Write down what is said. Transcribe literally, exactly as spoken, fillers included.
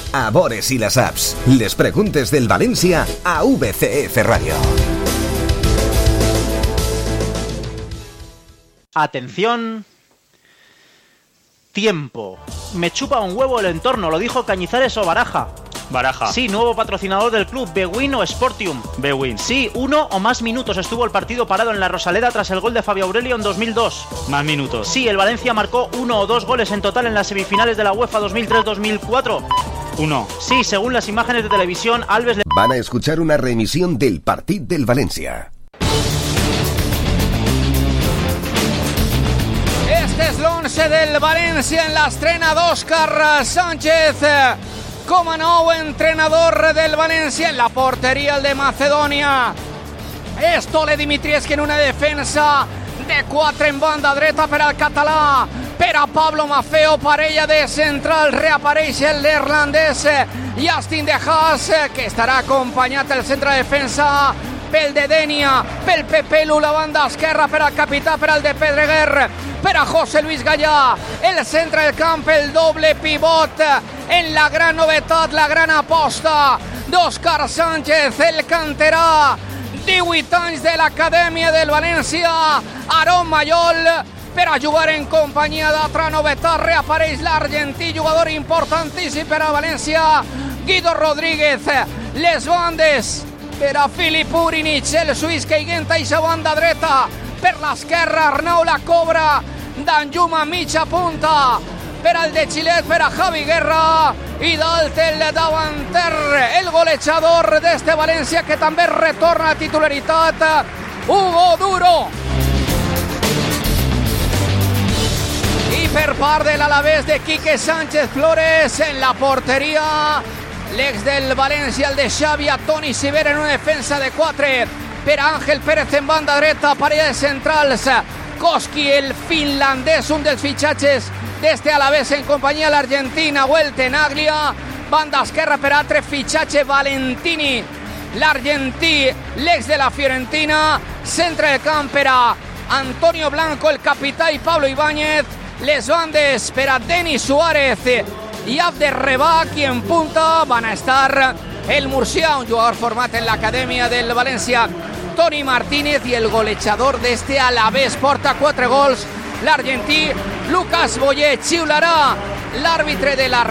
a Bores i les apps. Les preguntes del València a V C F Radio. Atención. Tiempo. Me chupa un huevo el entorno, lo dijo Cañizares o Baraja. Baraja. Sí, nuevo patrocinador del club, Bwin o Sportium. Bwin. Sí, uno o más minutos estuvo el partido parado en la Rosaleda tras el gol de Fabio Aurelio en dos mil dos. Más minutos. Sí, el Valencia marcó uno o dos goles en total en las semifinales de la UEFA dos mil tres dos mil cuatro. Uno. Sí, según las imágenes de televisión, Alves... Le... Van a escuchar una reemisión del partido del Valencia. Este es l'once del Valencia en la estrena d'Òscar Sánchez como nuevo entrenador del Valencia. En la portería el de Macedonia és Tole Dimitrievski en una defensa de quatre en banda dreta per al català, per a Pablo Maffeo, parella de central, reapareix el neerlandès Justin De Haas, que estarà acompanyat el centre de defensa pel de Denia, pel Pepelu, la banda esquerra per al capità, per al de Pedreguer, per a José Luis Gallà, el centre del camp, el doble pivot, en la gran novetat, la gran aposta d'Òscar Sánchez, el canterà, divuit anys de l'acadèmia del València, Aarón Mayol, per a jugar en companyia d'altra novetat, reapareix l'argentí, jugador importantíssim per a València, Guido Rodríguez, les bandes, per a Filip Urinic, el suís que aguenta eixa banda dreta, per l'esquerra Arnau la cobra, Danjuma mitja punta, per al de Xilet, per a Javi Guerra, i dalt el davanter, el golejador d'este València, que també retorna a titularitat, Hugo Duro. I per part de l'Alavés de Quique Sánchez Flores, en la porteria, l'ex del València, el de Xavi, a Toni Sibera en una defensa de quatre, per a Ángel Pérez en banda dreta, parella de centrals, Koski, el finlandès, un dels fitxatges d'este Alavés en companyia de l'Argentina, Nahuel Tenaglia, banda esquerra per altre fitxatge, Valentini, l'argentí, l'ex de la Fiorentina, centre del camp per a Antonio Blanco, el capità, i Pablo Ibáñez, les bandes per a Denis Suárez i Abder Rebach, i en punta van a estar el murcià, un jugador format en l'acadèmia del València, Toni Martínez, i el golejador d'este Alavés, porta quatre gols, l'argentí Lucas Boyer. Xiularà l'àrbitre de la